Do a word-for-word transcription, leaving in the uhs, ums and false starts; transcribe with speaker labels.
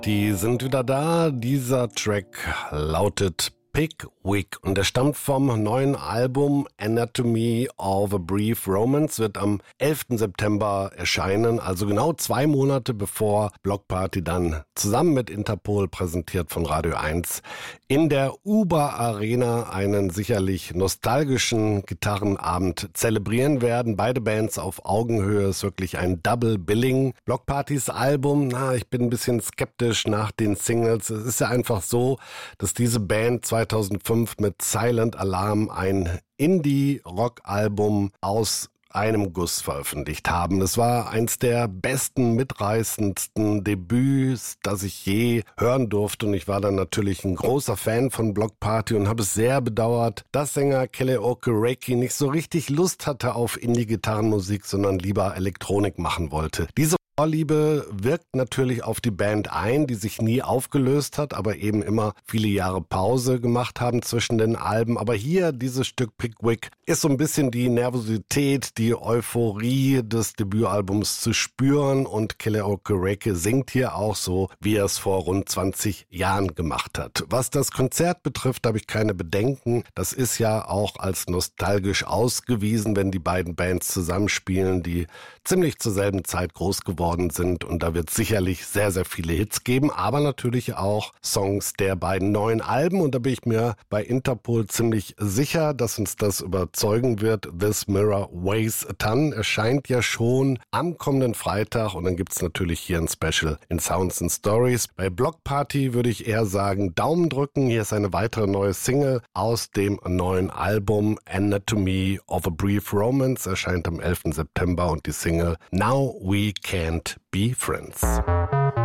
Speaker 1: Die sind wieder da. Dieser Track lautet Pickwick und der stammt vom neuen Album Anatomy of a Brief Romance, wird am elften September erscheinen, also genau zwei Monate bevor Block Party dann zusammen mit Interpol, präsentiert von Radio eins, in der Uber Arena einen sicherlich nostalgischen Gitarrenabend zelebrieren werden. Beide Bands auf Augenhöhe, ist wirklich ein Double Billing. Block Partys Album, na, ich bin ein bisschen skeptisch nach den Singles. Es ist ja einfach so, dass diese Band zweitausendfünf mit Silent Alarm ein Indie-Rock-Album aus einem Guss veröffentlicht haben. Es war eins der besten, mitreißendsten Debüts, das ich je hören durfte, und ich war dann natürlich ein großer Fan von Block Party und habe es sehr bedauert, dass Sänger Kalle Okereke nicht so richtig Lust hatte auf Indie-Gitarrenmusik, sondern lieber Elektronik machen wollte. Diese Vorliebe wirkt natürlich auf die Band ein, die sich nie aufgelöst hat, aber eben immer viele Jahre Pause gemacht haben zwischen den Alben. Aber hier, dieses Stück Pickwick, ist so ein bisschen die Nervosität, die Euphorie des Debütalbums zu spüren, und Kalle Okereke singt hier auch so, wie er es vor rund zwanzig Jahren gemacht hat. Was das Konzert betrifft, habe ich keine Bedenken. Das ist ja auch als nostalgisch ausgewiesen, wenn die beiden Bands zusammenspielen, die ziemlich zur selben Zeit groß geworden sind, und da wird es sicherlich sehr, sehr viele Hits geben, aber natürlich auch Songs der beiden neuen Alben, und da bin ich mir bei Interpol ziemlich sicher, dass uns das überzeugen wird. This Mirror Weighs a Ton erscheint ja schon am kommenden Freitag, und dann gibt es natürlich hier ein Special in Sounds and Stories. Bei Block Party würde ich eher sagen, Daumen drücken. Hier ist eine weitere neue Single aus dem neuen Album Anatomy of a Brief Romance, erscheint am elften September, und die Single Now We Can't Be Friends.